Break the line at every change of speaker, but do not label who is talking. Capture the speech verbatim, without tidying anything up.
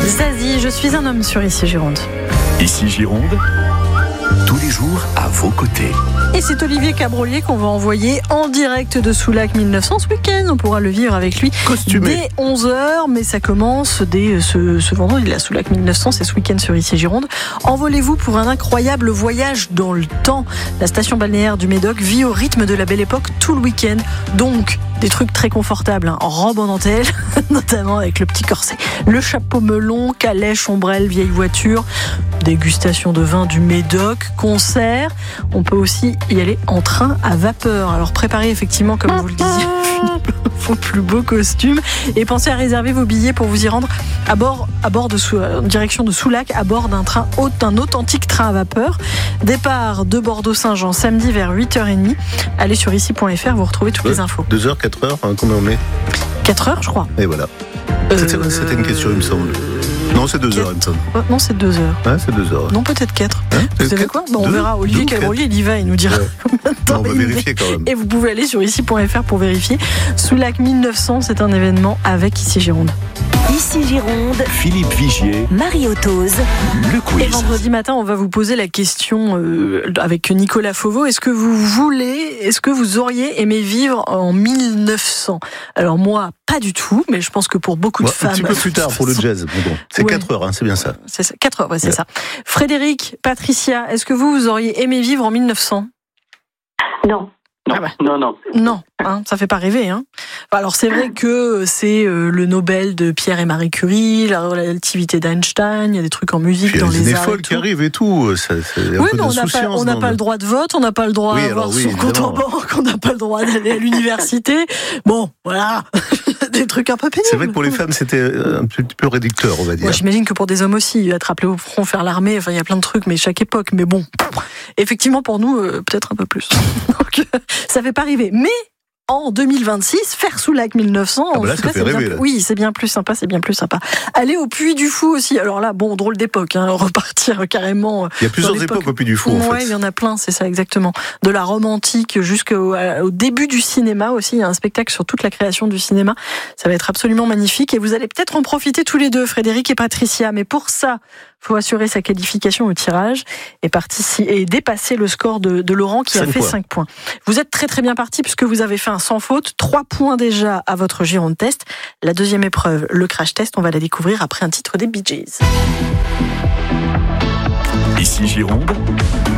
Zazie, je suis un homme sur Ici Gironde.
Ici Gironde, tous les jours à vos côtés.
Et c'est Olivier Cabrolier qu'on va envoyer en direct de Soulac mille neuf cents ce week-end. On pourra le vivre avec lui
Costumé.
dès onze heures, mais ça commence dès ce, ce vendredi. La Soulac mille neuf cents, c'est ce week-end sur Ici Gironde. Envolez-vous pour un incroyable voyage dans le temps. La station balnéaire du Médoc vit au rythme de la belle époque tout le week-end. Donc, des trucs très confortables, hein, en robe en dentelle, notamment avec le petit corset, le chapeau melon, calèche, ombrelle, vieille voiture, dégustation de vin du Médoc, concert. On peut aussi y aller en train à vapeur. Alors préparez effectivement, comme vous le disiez, vos plus beaux costumes et pensez à réserver vos billets pour vous y rendre à bord, à bord de en direction de Soulac, à bord d'un train d'un authentique train à vapeur. Départ de Bordeaux-Saint-Jean samedi vers huit heures trente. Allez sur ici point f r, vous retrouvez toutes les infos.
deux heures, quatre heures, hein, combien on met
quatre heures, je crois.
Et voilà.
Euh...
C'était, c'était une question, il me semble. Non, c'est deux heures, il me semble.
Oh, non, c'est deux heures.
Ouais, c'est deux heures.
Non, peut-être quatre.
Hein,
vous savez quoi bon, On verra. Olivier Cabrolier, il y va, il nous dira
ouais.
combien de temps.
Non, on va vérifier quand même.
Et vous pouvez aller sur ici point f r pour vérifier. Soulac mille neuf cents, c'est un événement avec Ici Gironde.
Ici Gironde,
Philippe Vigier,
Marie-Otose,
le quiz.
Et vendredi matin, on va vous poser la question euh, avec Nicolas Fauveau. Est-ce que vous voulez, est-ce que vous auriez aimé vivre en mille neuf cents? Alors moi, pas du tout, mais je pense que pour beaucoup de
ouais,
femmes...
Un petit peu plus tard pour le jazz. Bon, bon. C'est ouais. quatre heures, hein, c'est bien ça.
C'est ça, quatre heures, ouais, c'est
ouais.
ça. Frédéric, Patricia, est-ce que vous, vous auriez aimé vivre en mille neuf cents?
Non.
Non,
ah bah.
non, non.
Non, hein, ça fait pas rêver. Hein. Alors c'est vrai que c'est euh, le Nobel de Pierre et Marie Curie, la relativité d'Einstein, il y a des trucs en musique
puis
dans les arts.
Il y a des folles qui arrivent et tout. Ça, c'est un
oui,
peu
mais on n'a pas, on n'a pas le droit de vote, on n'a pas le droit
oui,
à avoir
alors, oui,
son compte en
évidemment.
banque, on n'a pas le droit d'aller à l'université. Bon, voilà, des trucs un peu pénibles.
C'est vrai que pour les femmes, c'était un petit peu réducteur, on va dire.
Ouais, j'imagine que pour des hommes aussi, être appelé au front, faire l'armée, enfin il y a plein de trucs, mais chaque époque. Mais bon, effectivement pour nous, euh, peut-être un peu plus. Donc ça fait pas rêver. Mais en deux mille vingt-six, faire Soulac mille neuf cents,
ah bah là,
en tout
ça
cas,
fait
c'est
rêver,
bien,
là.
oui, c'est bien plus sympa, c'est bien plus sympa. Aller au Puy du Fou aussi. Alors là, bon, drôle d'époque, hein, repartir carrément.
Il y a plusieurs époques au Puy du Fou, en
ouais,
fait.
il y en a plein, c'est ça exactement. De la Rome antique jusqu'au au début du cinéma aussi. Il y a un spectacle sur toute la création du cinéma. Ça va être absolument magnifique et vous allez peut-être en profiter tous les deux, Frédéric et Patricia. Mais pour ça, il faut assurer sa qualification au tirage et, participer, et dépasser le score de, de Laurent qui a fait
points.
cinq points. Vous êtes très très bien parti puisque vous avez fait un sans faute, trois points déjà à votre Gironde Test. La deuxième épreuve, le crash test, on va la découvrir après un titre des Bee Gees.
Ici Gironde,